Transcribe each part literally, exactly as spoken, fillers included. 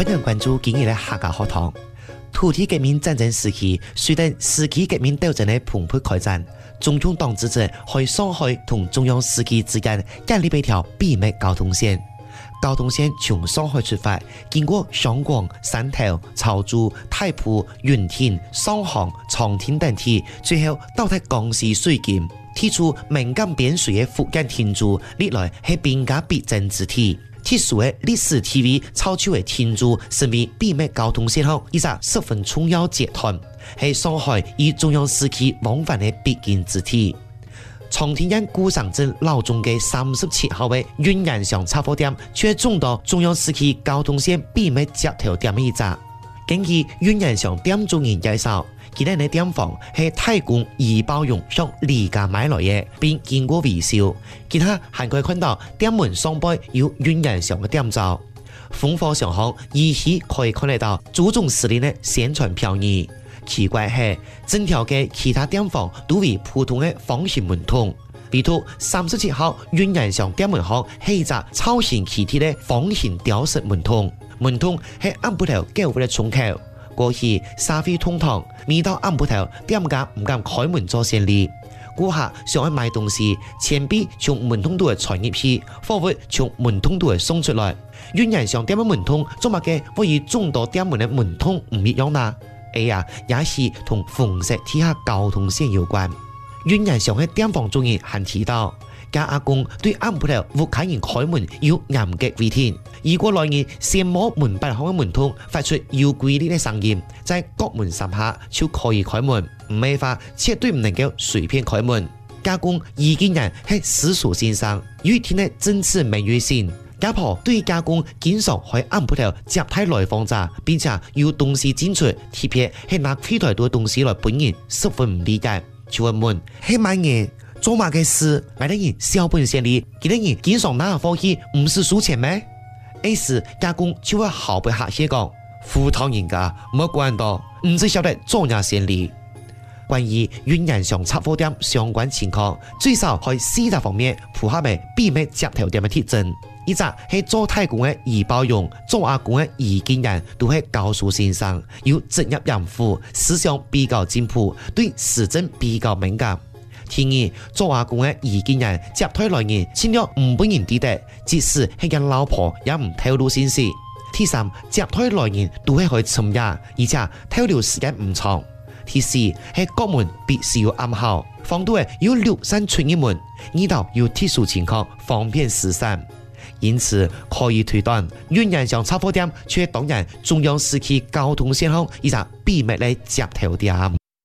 欢迎关注今日的客家课堂。土地革命战争时期，随着世纪革命斗争的蓬勃开展，中共党执政在上海同中央时期之间建立了一条秘密交通线。交通线从上海出发，经过香港、汕头、潮州、太埔、云田、上杭、长汀等地，最後到達江西水建，提出敏感邊陲的福建天珠，歷來係邊家必爭之地。特殊的歷史地位，超出的天珠成為秘密交通線上一個十分重要節團，係上海與中央時期往返的必經之地。長汀縣古城鎮老中嘅三十七號嘅雲岩上插貨店，卻中到中央時期交通線秘密接頭店嘅一隻。根據雲岩上店主人介紹，佢哋嘅店房係太公怡保用向李家買來嘅，並經過維修。其他還可以看到店門上背有雲岩上嘅店罩。烽火上行依稀可以看得到祖宗司令嘅宣傳標語。奇怪係，整條嘅其他店房都為普通嘅方形門筒，比如三十七號雲岩上店門口係一隻超形奇特嘅方形雕飾門筒，門筒係暗部頭九個嘅窗口，過去沙飛通堂，每到暗部頭店家唔敢開門做生意，顧客想去買東西，錢幣從門筒度嘅傳入去，貨物從門筒度嘅送出來。雲岩上店嘅門筒做乜嘅會與眾多店門嘅門筒唔一樣呢？哎呀，也是同紅色地下交通線有關。雲岩上嘅店房主人還提到，家阿公對暗部頭屋企人開門要嚴格規定，如果來人先摸門板口嘅門筒，發出有規律嘅聲音，在各門三下就可以開門，唔係話絕對唔能夠隨便開門。家公已經人係私塾先生，有一天嘅政治明月線。家婆對家公經常喺暗部頭接待來訪者，並且有東西進出，特別係拿非常多東西來本人十分唔理解，就問問係乜嘢做乜嘅事，買得人小本生意，幾多人經常拿貨去，唔是輸錢咩？嗰時家公就會毫不客氣講，富堂人家冇關到，唔只曉得做嘢生意。關於雲岩上插貨店相關情況，最少喺四大方面符合嘅秘密接頭店嘅特徵。一隻係做太公嘅怡保用，做阿公嘅怡建人，都係教書先生，有職業嚴父，思想比較進步，對時政比較敏感。第二，做阿公嘅怡建人接待來人，盡量唔本人知得，即使係人老婆也唔透露信息。第三，接待來人都係可以參與，而且透露時間唔長。第四，係各門必須要暗號，防盜嘅要六扇出入門，遇到有特殊情況方便施散。因此可以推斷，雲岩上插貨店卻當然中央時期交通線上一個秘密的接頭店。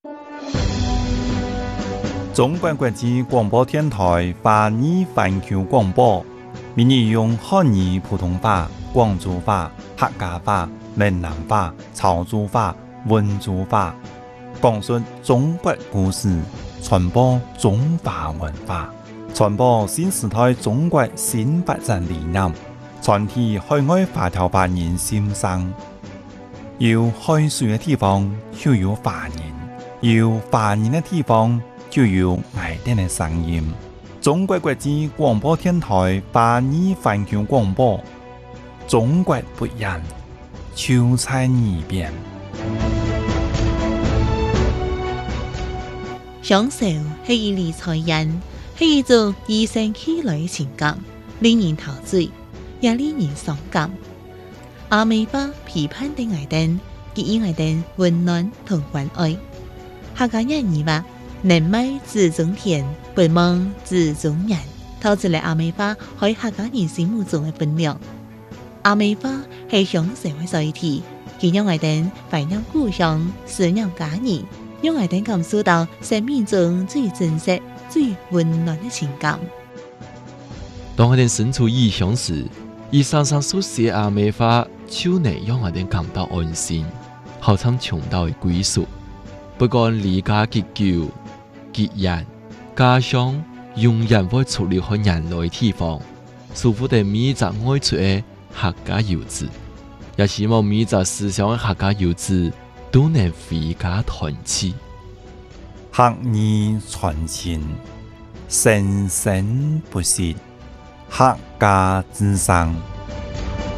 中國國際廣播電台華語環球廣播，每日用漢語普通話、廣州話、客家話、閩南話、潮州話、溫州話，講述中國故事，傳播中華文化。傳播新時代中國新發展理念，傳遞海外華僑華人心聲。有海水嘅地方就有華人，有華人嘅地方就有愛人嘅聲音。中國國際廣播電台華語環球廣播，中國不一樣，就在耳邊。 享受係一理財人。係一種與生俱來的情感，令人陶醉，也令人傷感。阿美花批判的愛燈，給予愛燈溫暖同關愛。客家人語話：能買自種田，不忘自種人。透出嚟阿美花喺客家人心目中嘅分量。阿美花係享受嘅載體，佢讓愛燈懷念故鄉，思念家人，讓愛燈感受到生命中最真實、最溫暖的情感。 當我哋身處異鄉時，以常常所寫阿美花，就能讓我哋感到安心，好像重到嘅歸屬。不管離家幾久、幾遠，家鄉永遠會出離開人類地方，舒服地每一隻愛出嘅客家遊子，也希望每一隻思鄉嘅客家遊子都能回家團聚。 客語傳情，生生不息，客家之聲。